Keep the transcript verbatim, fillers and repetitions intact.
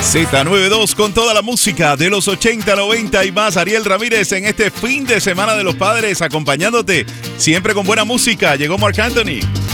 Z noventa y dos con toda la música de los ochenta, noventa y más. Ariel Ramírez en este fin de semana de los padres, acompañándote siempre con buena música. Llegó Marc Anthony.